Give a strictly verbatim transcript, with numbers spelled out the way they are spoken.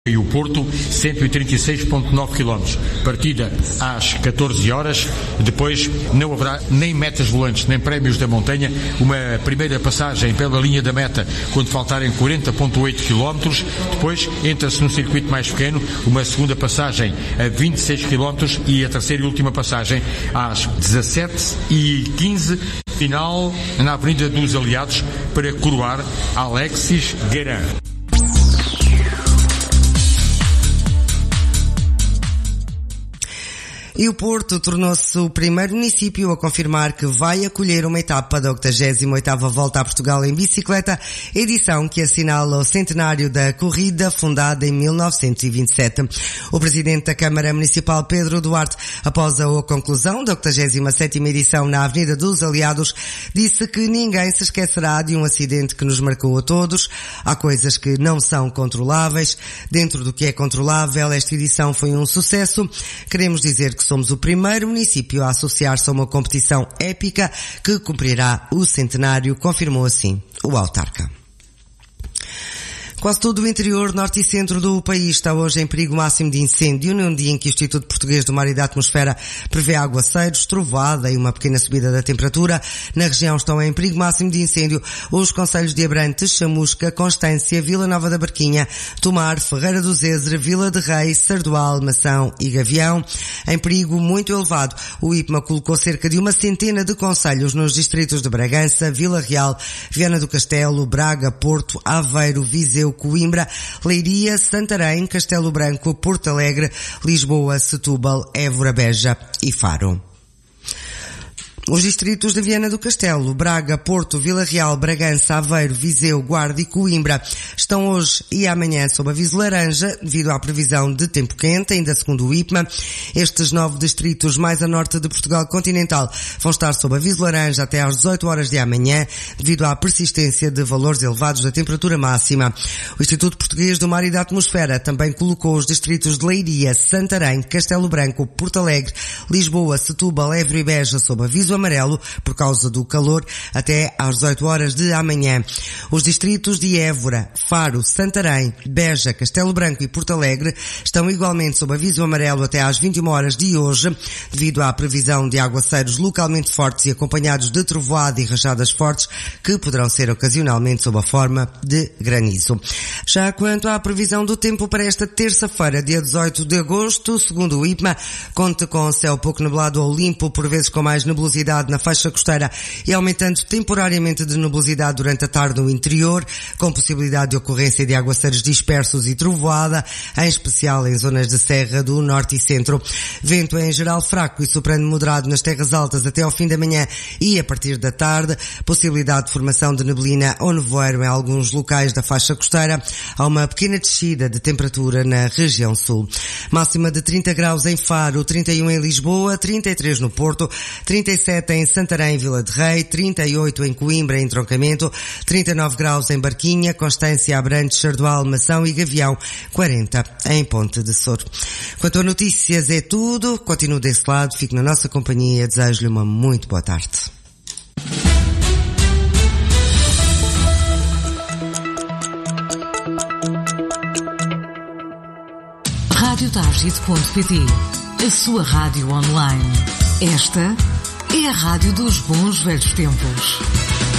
e o Porto, cento e trinta e seis vírgula nove quilómetros. Partida às catorze horas. Depois não haverá nem metas volantes, nem prémios da montanha. Uma primeira passagem pela linha da meta quando faltarem quarenta vírgula oito quilómetros. Depois entra-se num circuito mais pequeno, uma segunda passagem a vinte e seis quilómetros e a terceira e última passagem às dezassete e quinze. Final na Avenida dos Aliados para coroar Alexis Guerin. E o Porto tornou-se o primeiro município a confirmar que vai acolher uma etapa da oitagésima oitava Volta a Portugal em bicicleta, edição que assinala o centenário da corrida fundada em mil novecentos e vinte e sete. O presidente da Câmara Municipal, Pedro Duarte, após a conclusão da oitagésima sétima edição na Avenida dos Aliados, disse que ninguém se esquecerá de um acidente que nos marcou a todos. Há coisas que não são controláveis. Dentro do que é controlável, esta edição foi um sucesso. Queremos dizer que somos o primeiro município a associar-se a uma competição épica que cumprirá o centenário, confirmou assim o autarca. Quase todo o interior, norte e centro do país está hoje em perigo máximo de incêndio, num dia em que o Instituto Português do Mar e da Atmosfera prevê aguaceiros, trovoada e uma pequena subida da temperatura. Na região estão em perigo máximo de incêndio os concelhos de Abrantes, Chamusca, Constância, Vila Nova da Barquinha, Tomar, Ferreira do Zezer, Vila de Reis, Sardual, Mação e Gavião. Em perigo muito elevado, o I P M A colocou cerca de uma centena de concelhos nos distritos de Bragança, Vila Real, Viana do Castelo, Braga, Porto, Aveiro, Viseu, Coimbra, Leiria, Santarém, Castelo Branco, Porto Alegre, Lisboa, Setúbal, Évora, Beja e Faro. Os distritos de Viana do Castelo, Braga, Porto, Vila Real, Bragança, Aveiro, Viseu, Guarda e Coimbra estão hoje e amanhã sob aviso laranja devido à previsão de tempo quente, ainda segundo o I P M A. Estes nove distritos mais a norte de Portugal continental vão estar sob aviso laranja até às dezoito horas de amanhã devido à persistência de valores elevados da temperatura máxima. O Instituto Português do Mar e da Atmosfera também colocou os distritos de Leiria, Santarém, Castelo Branco, Porto Alegre, Lisboa, Setúbal, Évora e Beja sob aviso amarelo por causa do calor até às dezoito horas de amanhã. Os distritos de Évora, Faro, Santarém, Beja, Castelo Branco e Porto Alegre estão igualmente sob aviso amarelo até às vinte e uma horas de hoje, devido à previsão de aguaceiros localmente fortes e acompanhados de trovoada e rajadas fortes que poderão ser ocasionalmente sob a forma de granizo. Já quanto à previsão do tempo para esta terça-feira, dia dezoito de agosto, segundo o I P M A, conta com céu pouco nublado ou limpo, por vezes com mais nebulosidade na faixa costeira e aumentando temporariamente de nebulosidade durante a tarde no interior, com possibilidade de ocorrência de aguaceiros dispersos e trovoada, em especial em zonas de serra do norte e centro. Vento em geral fraco e soprando moderado nas terras altas até ao fim da manhã e a partir da tarde, possibilidade de formação de neblina ou nevoeiro em alguns locais da faixa costeira. Há uma pequena descida de temperatura na região sul. Máxima de trinta graus em Faro, trinta e um em Lisboa, trinta e três no Porto, trinta e sete em Santarém, Vila de Rei, trinta e oito em Coimbra, em Entroncamento, trinta e nove graus em Barquinha, Constância, Abrantes, Sardual, Mação e Gavião, quarenta em Ponte de Soro. Quanto a notícias é tudo, continuo desse lado, fico na nossa companhia, desejo-lhe uma muito boa tarde. rádio target ponto pt, a sua rádio online. Esta é a rádio dos bons velhos tempos.